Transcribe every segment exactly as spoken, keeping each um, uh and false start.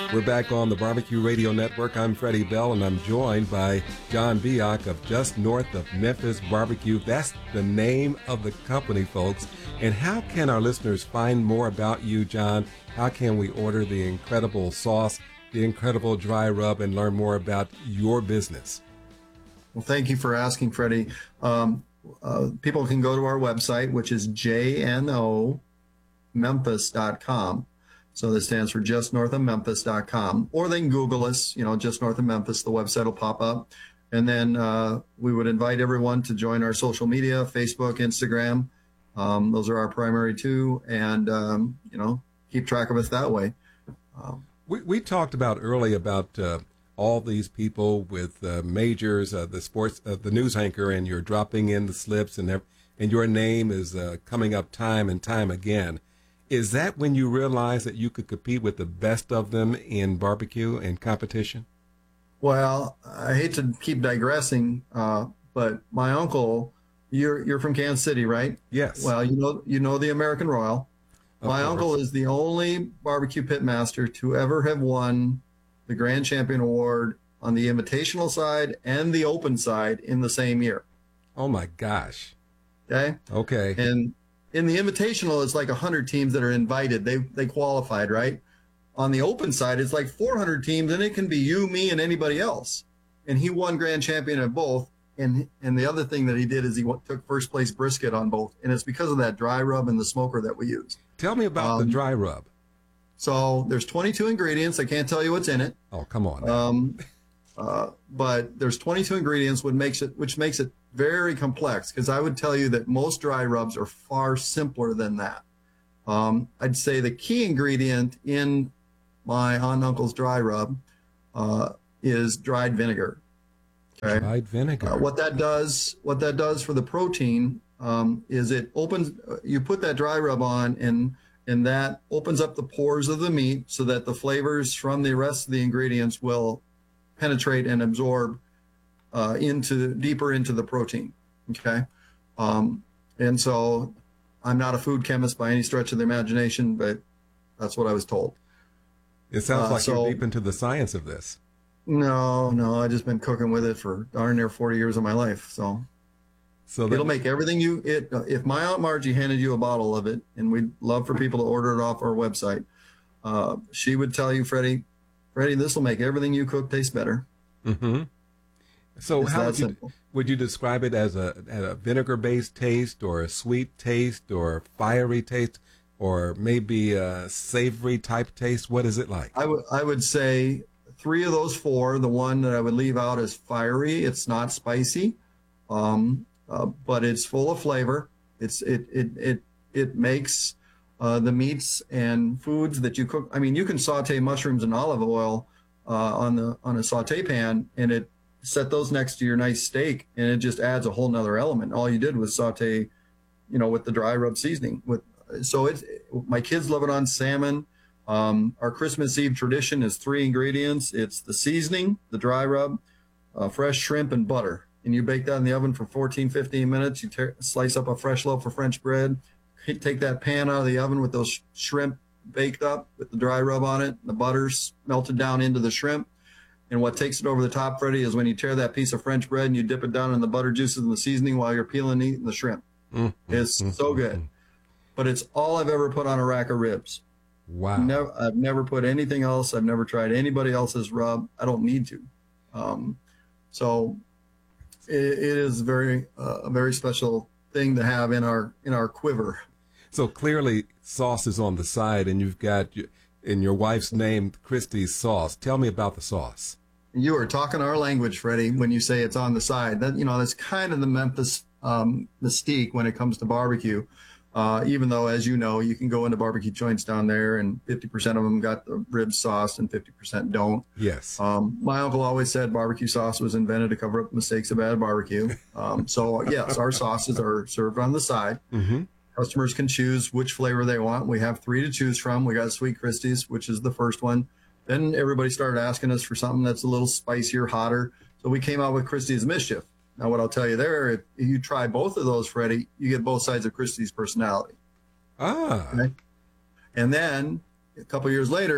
We're back on the Barbecue Radio Network. I'm Freddie Bell, and I'm joined by John Biak of Just North of Memphis Barbecue. That's the name of the company, folks. And how can our listeners find more about you, John? How can we order the incredible sauce, the incredible dry rub, and learn more about your business? Well, thank you for asking, Freddie. Um, uh, people can go to our website, which is J N O Memphis dot com. So this stands for just north of memphis dot com, or they can Google us, you know, Just North of Memphis. The website will pop up. And then uh, we would invite everyone to join our social media, Facebook, Instagram. Um, those are our primary two. And, um, you know, keep track of us that way. Um, we, we talked about early about uh, all these people with uh, majors, uh, the sports, uh, the news anchor, and you're dropping in the slips, and, and your name is uh, coming up time and time again. Is that when you realized that you could compete with the best of them in barbecue and competition? Well, I hate to keep digressing, uh, but my uncle, you're you're from Kansas City, right? Yes. Well, you know you know the American Royal. Of my course. uncle is the only barbecue pitmaster to ever have won the Grand Champion Award on the invitational side and the open side in the same year. Oh my gosh. Okay. Okay. And in the invitational, it's like one hundred teams that are invited. They they qualified, right? On the open side, it's like four hundred teams, and it can be you, me, and anybody else. And he won grand champion at both. And and the other thing that he did is he went, took first place brisket on both. And it's because of that dry rub and the smoker that we use. Tell me about um, the dry rub. So there's twenty-two ingredients. I can't tell you what's in it. Oh, come on. Um, uh, but there's twenty-two ingredients, which makes it which makes it very complex, because I would tell you that most dry rubs are far simpler than that. Um, I'd say the key ingredient in my Aunt and Uncle's dry rub uh, is dried vinegar. Okay? Dried vinegar. Uh, what that does, what that does for the protein um, is it opens. You put that dry rub on, and and that opens up the pores of the meat so that the flavors from the rest of the ingredients will penetrate and absorb uh, into deeper into the protein. Okay, um, and so I'm not a food chemist by any stretch of the imagination, but that's what I was told. It sounds uh, like so, you're deep into the science of this. No, no, I've just been cooking with it for darn near forty years of my life. So, so that, it'll make everything you, it. If my Aunt Margie handed you a bottle of it, and we'd love for people to order it off our website, uh, she would tell you, Freddie, Freddie, this will make everything you cook taste better. Mm-hmm. So It's how that would you, simple. would you describe it as a, a vinegar-based taste, or a sweet taste, or fiery taste, or maybe a savory type taste? What is it like? I would I would say three of those four. The one that I would leave out is fiery. It's not spicy, um, uh, but it's full of flavor. It's it it it it makes uh, the meats and foods that you cook. I mean, you can saute mushrooms in olive oil uh, on the on a saute pan, and it set those next to your nice steak, and it just adds a whole nother element. All you did was saute, you know, with the dry rub seasoning. With so it's my kids love it on salmon. Um, our Christmas Eve tradition is three ingredients. It's the seasoning, the dry rub, uh, fresh shrimp, and butter. And you bake that in the oven for fourteen, fifteen minutes. You tear, slice up a fresh loaf of French bread, take that pan out of the oven with those sh shrimp baked up with the dry rub on it. The butter's melted down into the shrimp. And what takes it over the top, Freddie, is when you tear that piece of French bread and you dip it down in the butter juices and the seasoning while you're peeling and eating the shrimp. Mm, it's mm, so good. Mm. But it's all I've ever put on a rack of ribs. Wow. Never, I've never put anything else. I've never tried anybody else's rub. I don't need to. Um, so it, it is very uh, a very special thing to have in our in our quiver. So clearly sauce is on the side, and you've got in your wife's name, Christie's Sauce. Tell me about the sauce. You are talking our language, Freddie, when you say it's on the side. That, you know, that's kind of the Memphis um, mystique when it comes to barbecue. Uh, even though, as you know, you can go into barbecue joints down there and fifty percent of them got the rib sauce and fifty percent don't. Yes. Um, my uncle always said barbecue sauce was invented to cover up mistakes of bad barbecue. Um, so, yes, our sauces are served on the side. Mm-hmm. Customers can choose which flavor they want. We have three to choose from. We got Sweet Christie's, which is the first one. Then everybody started asking us for something that's a little spicier, hotter. So we came out with Christie's Mischief. Now, what I'll tell you there, if you try both of those, Freddie, you get both sides of Christie's personality. Ah. Okay? And then a couple years later,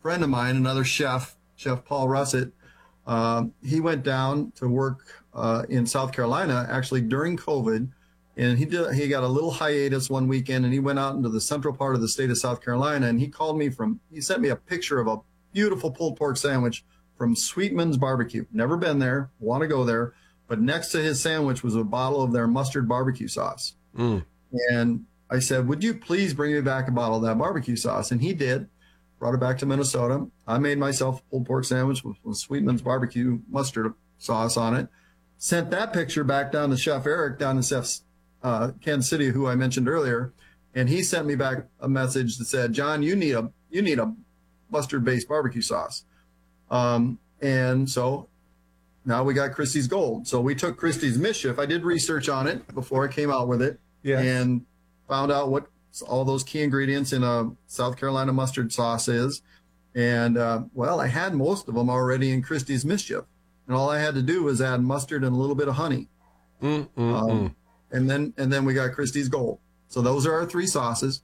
friend of mine, another chef, Chef Paul Russett, uh, he went down to work uh, in South Carolina, actually during COVID, and he did. He got a little hiatus one weekend, and he went out into the central part of the state of South Carolina, and he called me from. He sent me a picture of a beautiful pulled pork sandwich from Sweetman's Barbecue. Never been there, want to go there, but next to his sandwich was a bottle of their mustard barbecue sauce. Mm. And I said, would you please bring me back a bottle of that barbecue sauce? And he did. Brought it back to Minnesota. I made myself a pulled pork sandwich with, with Sweetman's barbecue mustard sauce on it. Sent that picture back down to Chef Eric down in Chef's, uh, Kansas City, who I mentioned earlier, and he sent me back a message that said, John, you need a you need a mustard-based barbecue sauce. Um, and so now we got Christie's Gold. So we took Christie's Mischief. I did research on it before I came out with it, yeah. and found out what all those key ingredients in a South Carolina mustard sauce is. And, uh, well, I had most of them already in Christie's Mischief. And all I had to do was add mustard and a little bit of honey. Mm, mm, um, mm. And then and then we got Christie's Gold. So those are our three sauces.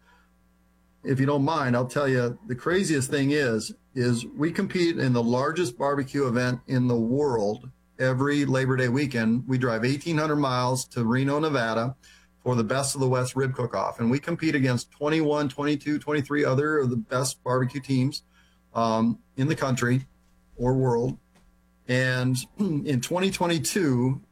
If you don't mind, I'll tell you, the craziest thing is, is we compete in the largest barbecue event in the world every Labor Day weekend. We drive eighteen hundred miles to Reno, Nevada, for the Best of the West Rib Cook-Off. And we compete against twenty-one, twenty-two, twenty-three other of the best barbecue teams um, in the country or world. And in twenty twenty-two,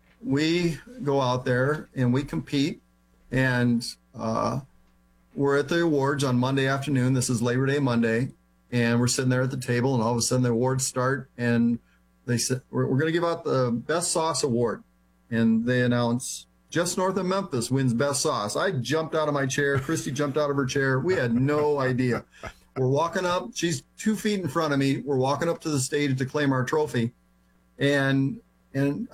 we go out there and we compete. And uh, we're at the awards on Monday afternoon. This is Labor Day Monday. And we're sitting there at the table, and all of a sudden the awards start. And they said, we're, we're going to give out the Best Sauce Award. And they announce, just north of Memphis wins best sauce. I jumped out of my chair. Christy jumped out of her chair. We had no idea. We're walking up. She's two feet in front of me. We're walking up to the stage to claim our trophy. And, and